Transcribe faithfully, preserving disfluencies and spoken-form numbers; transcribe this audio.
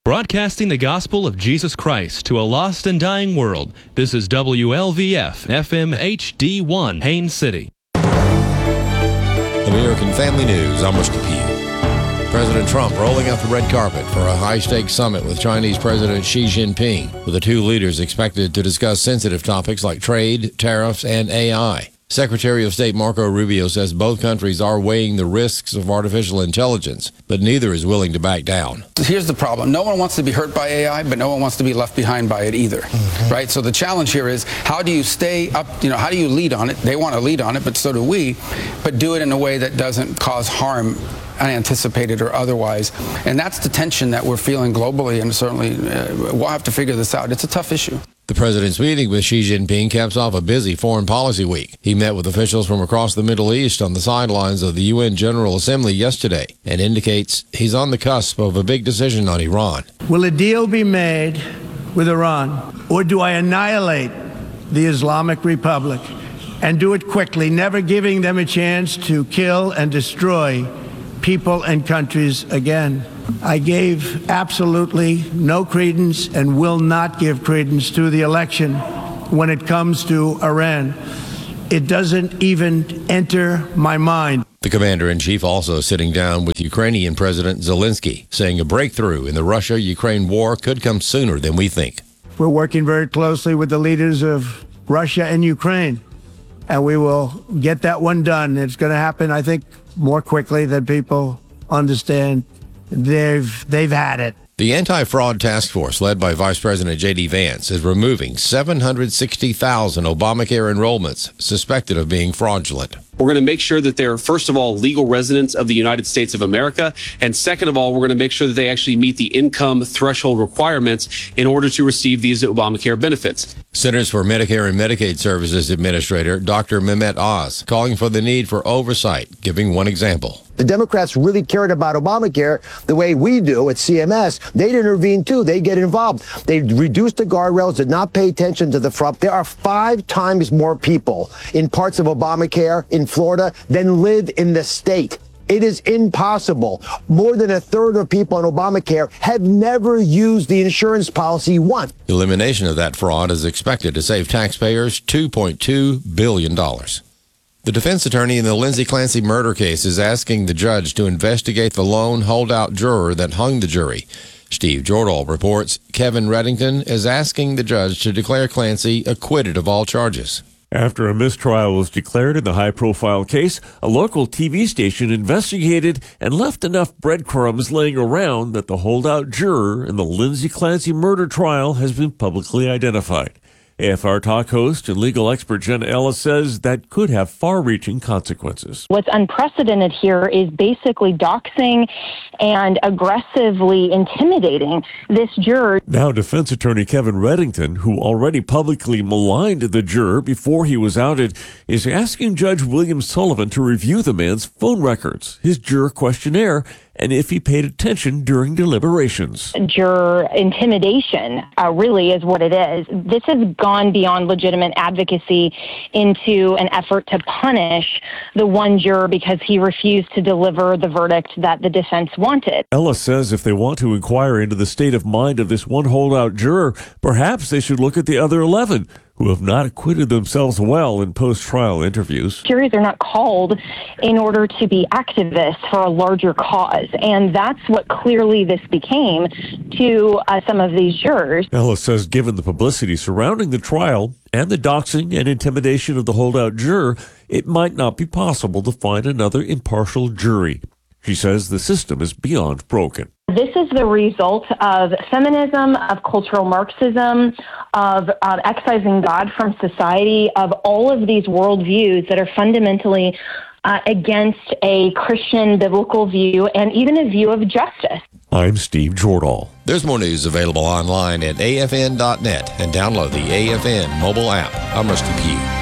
Broadcasting the gospel of Jesus Christ to a lost and dying world, this is W L V F F M H D one, Haines City. American Family News, I'm Rusty Pugh. President Trump rolling out the red carpet for a high-stakes summit with Chinese President Xi Jinping, with the two leaders expected to discuss sensitive topics like trade, tariffs, and A I. Secretary of State Marco Rubio says both countries are weighing the risks of artificial intelligence, but neither is willing to back down. Here's the problem. No one wants to be hurt by A I, but no one wants to be left behind by it either, mm-hmm. right? So the challenge here is, how do you stay up, you know, how do you lead on it? They want to lead on it, but so do we, but do it in a way that doesn't cause harm, unanticipated or otherwise. And that's the tension that we're feeling globally, and certainly uh, we'll have to figure this out. It's a tough issue. The president's meeting with Xi Jinping caps off a busy foreign policy week. He met with officials from across the Middle East on the sidelines of the U N General Assembly yesterday and indicates he's on the cusp of a big decision on Iran. Will a deal be made with Iran, or do I annihilate the Islamic Republic and do it quickly, never giving them a chance to kill and destroy people and countries again? I gave absolutely no credence and will not give credence to the election when it comes to Iran. It doesn't even enter my mind. The commander-in-chief also sitting down with Ukrainian President Zelensky, saying a breakthrough in the Russia-Ukraine war could come sooner than we think. We're working very closely with the leaders of Russia and Ukraine, and we will get that one done. It's going to happen, I think, more quickly than people understand. They've they've had it. The anti-fraud task force, led by Vice President J D Vance, is removing seven hundred sixty thousand Obamacare enrollments suspected of being fraudulent. We're going to make sure that they're, first of all, legal residents of the United States of America. And second of all, we're going to make sure that they actually meet the income threshold requirements in order to receive these Obamacare benefits. Centers for Medicare and Medicaid Services Administrator Doctor Mehmet Oz calling for the need for oversight, giving one example. The Democrats really cared about Obamacare the way we do at C M S. They'd intervene too. They'd get involved. They reduced the guardrails, did not pay attention to the front. There are five times more people in parts of Obamacare in Florida than live in the state. It is impossible. More than a third of people on Obamacare have never used the insurance policy once. Elimination of that fraud is expected to save taxpayers two point two billion dollars. The defense attorney in the Lindsay Clancy murder case is asking the judge to investigate the lone holdout juror that hung the jury. Steve Jordahl reports Kevin Reddington is asking the judge to declare Clancy acquitted of all charges. After a mistrial was declared in the high-profile case, a local T V station investigated and left enough breadcrumbs laying around that the holdout juror in the Lindsay Clancy murder trial has been publicly identified. A F R Talk host and legal expert Jen Ellis says that could have far-reaching consequences. What's unprecedented here is basically doxing and aggressively intimidating this juror. Now, defense attorney Kevin Reddington, who already publicly maligned the juror before he was outed, is asking Judge William Sullivan to review the man's phone records, his juror questionnaire, and if he paid attention during deliberations. Juror intimidation uh, really is what it is. This has gone beyond legitimate advocacy into an effort to punish the one juror because he refused to deliver the verdict that the defense wanted. Ellis says if they want to inquire into the state of mind of this one holdout juror, perhaps they should look at the other eleven who have not acquitted themselves well in post-trial interviews. Juries are not called in order to be activists for a larger cause, and that's what clearly this became to uh, some of these jurors. Ellis says given the publicity surrounding the trial and the doxing and intimidation of the holdout juror, it might not be possible to find another impartial jury. She says the system is beyond broken. This is the result of feminism, of cultural Marxism, of uh, excising God from society, of all of these worldviews that are fundamentally uh, against a Christian biblical view and even a view of justice. I'm Steve Jordahl. There's more news available online at A F N dot net and download the A F N mobile app. I'm Rusty Pugh.